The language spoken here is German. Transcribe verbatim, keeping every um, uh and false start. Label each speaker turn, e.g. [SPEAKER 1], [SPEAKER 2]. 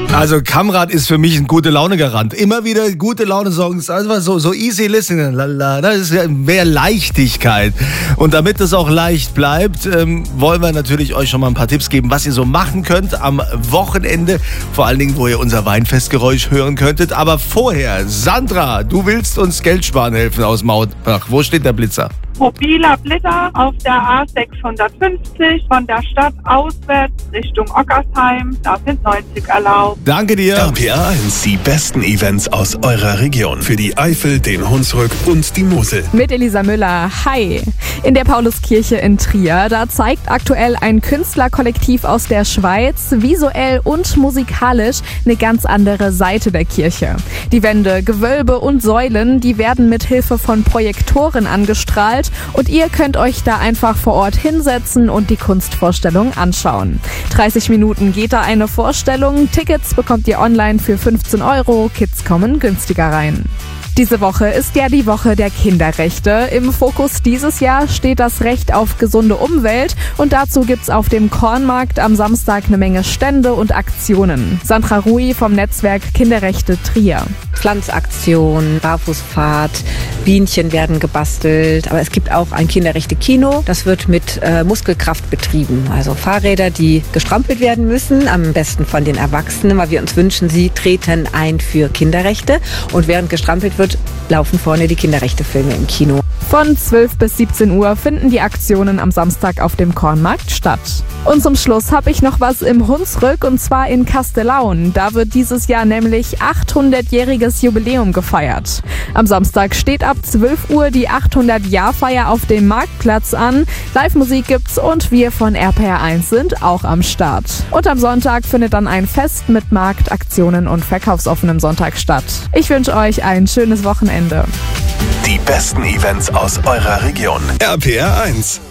[SPEAKER 1] Also Kamrat ist für mich ein gute Laune-Garant. Immer wieder gute Laune-Songs, also so, so easy listening. Lala, das ist ja mehr Leichtigkeit. Und damit es auch leicht bleibt, ähm, wollen wir natürlich euch schon mal ein paar Tipps geben, was ihr so machen könnt am Wochenende. Vor allen Dingen, wo ihr unser Weinfestgeräusch hören könntet. Aber vorher, Sandra, du willst uns Geld sparen helfen aus Mautbach. Wo steht der Blitzer?
[SPEAKER 2] Mobiler Blitzer auf der A sechshundertfünfzig von der Stadt auswärts Richtung Ockersheim. Da sind neunzig erlaubt.
[SPEAKER 1] Danke dir.
[SPEAKER 3] R P R eins, die besten Events aus eurer Region. Für die Eifel, den Hunsrück und die Mosel.
[SPEAKER 4] Mit Elisa Müller. Hi. In der Pauluskirche in Trier, da zeigt aktuell ein Künstlerkollektiv aus der Schweiz visuell und musikalisch eine ganz andere Seite der Kirche. Die Wände, Gewölbe und Säulen, die werden mit Hilfe von Projektoren angestrahlt und ihr könnt euch da einfach vor Ort hinsetzen und die Kunstvorstellung anschauen. dreißig Minuten geht da eine Vorstellung. Tickets bekommt ihr online für fünfzehn Euro. Kids kommen günstiger rein. Diese Woche ist ja die Woche der Kinderrechte. Im Fokus dieses Jahr steht das Recht auf gesunde Umwelt und dazu gibt's auf dem Kornmarkt am Samstag eine Menge Stände und Aktionen. Sandra Rui vom Netzwerk Kinderrechte Trier.
[SPEAKER 5] Pflanzaktion, Barfußfahrt, Bienchen werden gebastelt, aber es gibt auch ein Kinderrechte-Kino, das wird mit äh, Muskelkraft betrieben. Also Fahrräder, die gestrampelt werden müssen, am besten von den Erwachsenen, weil wir uns wünschen, sie treten ein für Kinderrechte und während gestrampelt wird, laufen vorne die Kinderrechte-Filme im Kino.
[SPEAKER 4] Von zwölf bis siebzehn Uhr finden die Aktionen am Samstag auf dem Kornmarkt statt. Und zum Schluss habe ich noch was im Hunsrück und zwar in Kastellaun. Da wird dieses Jahr nämlich achthundertjähriges Jubiläum gefeiert. Am Samstag steht ab zwölf Uhr die achthundert-Jahr-Feier auf dem Marktplatz an. Live-Musik gibt's und wir von R P R eins sind auch am Start. Und am Sonntag findet dann ein Fest mit Markt, Aktionen und verkaufsoffenem Sonntag statt. Ich wünsche euch ein schönes Wochenende.
[SPEAKER 3] Die besten Events aus eurer Region. R P R eins.